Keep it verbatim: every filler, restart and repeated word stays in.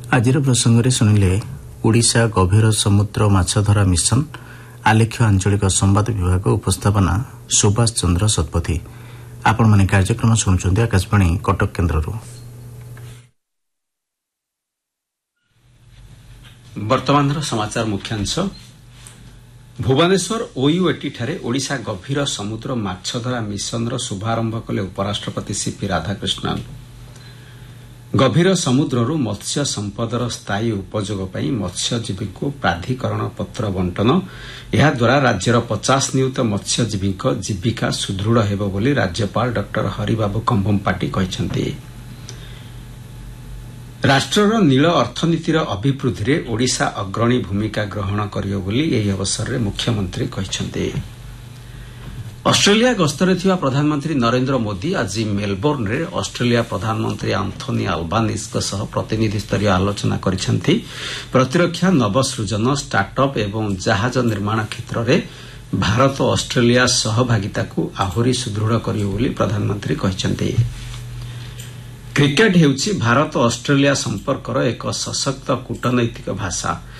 ଆଜିର ପ୍ରସଙ୍ଗରେ ଶୁଣିଲେ ଓଡ଼ିଶା ଗଭୀର ସମୁଦ୍ର ମାଛଧରା ମିଶନ ଆଲେଖ୍ୟ ଆଞ୍ଚଳିକ ସମ୍ବାଦ ବିଭାଗ ଉପସ୍ଥାପନା ସୁଭାଷ ଚନ୍ଦ୍ର ଶତପଥୀ। ଆପଣମାନେ କାର୍ଯ୍ୟକ୍ରମ ଶୁଣୁଛନ୍ତି ଆକାଶବାଣୀ କଟକ କେନ୍ଦ୍ରରୁ। ବର୍ତ୍ତମାନର ସମାଚାର ମୁଖ୍ୟାଂଶ। ଭୁବନେଶ୍ୱର ଓୟୁଏଟିଠାରେ ଓଡ଼ିଶା ଗଭୀର ସମୁଦ୍ର ମାଛଧରା ମିଶନର ଶୁଭାରମ୍ଭ କଲେ ଉପରାଷ୍ଟ୍ରପତି ସିପି ରାଧାକୃଷ୍ଣନ୍। ଗଭୀର ସମୁଦ୍ରରୁ ମତ୍ସ୍ୟ ସମ୍ପଦର ସ୍ଥାୟୀ ଉପଯୋଗ ପାଇଁ ମତ୍ସ୍ୟଜୀବୀଙ୍କୁ ପ୍ରାଧିକରଣ ପତ୍ର ବଣ୍ଟନ, ଏହାଦ୍ୱାରା ରାଜ୍ୟର ପଚାଶ ନିୟୁତ ମତ୍ସ୍ୟଜୀବୀଙ୍କ ଜୀବିକା ସୁଦୃଢ଼ ହେବ ବୋଲି ରାଜ୍ୟପାଳ ଡ ହରିବାବୁ କମ୍ଭମପାଟି କହିଛନ୍ତି। ରାଷ୍ଟ୍ରର ନୀଳ ଅର୍ଥନୀତିର ଅଭିବୃଦ୍ଧିରେ ଓଡ଼ିଶା ଅଗ୍ରଣୀ ଭୂମିକା ଗ୍ରହଣ କରିବ ବୋଲି ଏହି ଅବସରରେ ମୁଖ୍ୟମନ୍ତ୍ରୀ କହିଛନ୍ତି। ଅଷ୍ଟ୍ରେଲିଆ ଗସ୍ତରେ ଥିବା ପ୍ରଧାନମନ୍ତ୍ରୀ ନରେନ୍ଦ୍ର ମୋଦି ଆଜି ମେଲବୋର୍ଣ୍ଣରେ ଅଷ୍ଟ୍ରେଲିଆ ପ୍ରଧାନମନ୍ତ୍ରୀ ଆନ୍ଥୋନି ଆଲବାନିଜ୍ଙ୍କ ସହ ପ୍ରତିନିଧିସ୍ତରୀୟ ଆଲୋଚନା କରିଛନ୍ତି। ପ୍ରତିରକ୍ଷା, ନବସୃଜନ, ଷ୍ଟାର୍ଟଅପ୍ ଏବଂ ଜାହାଜ ନିର୍ମାଣ କ୍ଷେତ୍ରରେ ଭାରତ ଅଷ୍ଟ୍ରେଲିଆ ସହଭାଗିତାକୁ ଆହୁରି ସୁଦୃଢ଼ କରିବ ବୋଲି ପ୍ରଧାନମନ୍ତ୍ରୀ କହିଛନ୍ତି। କ୍ରିକେଟ୍ ହେଉଛି ଭାରତ ଅଷ୍ଟ୍ରେଲିଆ ସମ୍ପର୍କର ଏକ ସଶକ୍ତ କୂଟନୈତିକ ଭାଷା।